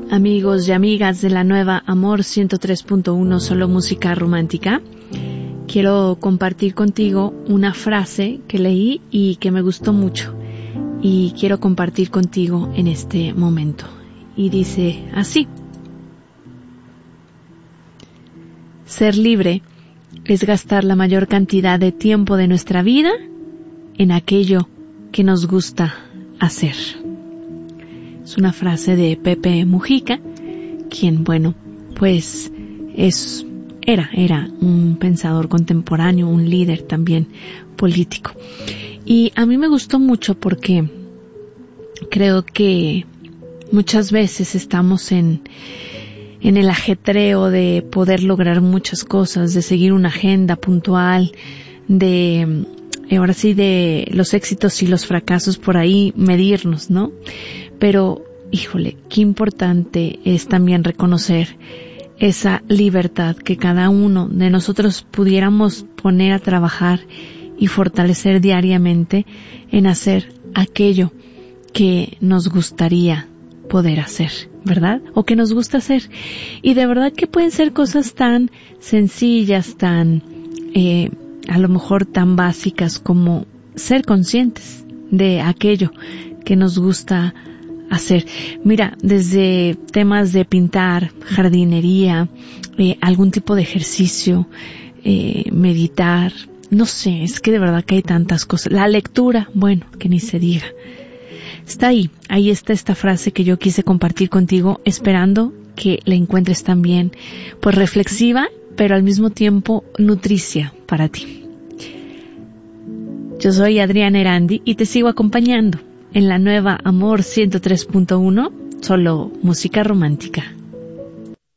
Amigos y amigas de la nueva Amor 103.1, solo música romántica, quiero compartir contigo una frase que leí y que me gustó mucho y quiero compartir contigo en este momento. Y dice así: ser libre es gastar la mayor cantidad de tiempo de nuestra vida en aquello que nos gusta hacer. Es una frase de Pepe Mujica, quien, bueno, pues era un pensador contemporáneo, un líder también político. Y a mí me gustó mucho porque creo que muchas veces estamos en el ajetreo de poder lograr muchas cosas, de seguir una agenda puntual, de los éxitos y los fracasos por ahí medirnos, ¿no? Pero, híjole, qué importante es también reconocer esa libertad que cada uno de nosotros pudiéramos poner a trabajar y fortalecer diariamente en hacer aquello que nos gustaría poder hacer, ¿verdad? O que nos gusta hacer. Y de verdad que pueden ser cosas tan sencillas, tan, a lo mejor tan básicas como ser conscientes de aquello que nos gusta hacer. Mira, desde temas de pintar, jardinería, algún tipo de ejercicio, meditar, no sé, es que de verdad que hay tantas cosas. La lectura, bueno, que ni se diga. Está ahí está esta frase que yo quise compartir contigo, esperando que la encuentres también, pues reflexiva, pero al mismo tiempo nutricia para ti. Yo soy Adriana Erandi y te sigo acompañando en la nueva Amor 103.1, solo música romántica.